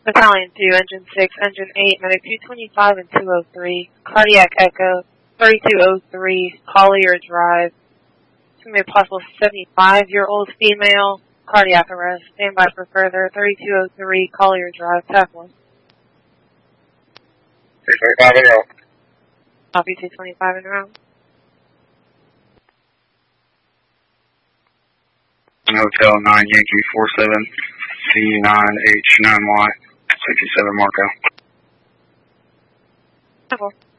Battalion 2, Engine 6, Engine 8, Medic 225 and 203, Cardiac Echo, 3203, Collier Drive. It's going to be a possible 75-year-old female, cardiac arrest. Stand by for further, 3203, Collier Drive, TAC 1. 225 in route. Copy 225 in route. Hotel 9 Yankee 47 C9H9Y 67 Marco. TAC 1.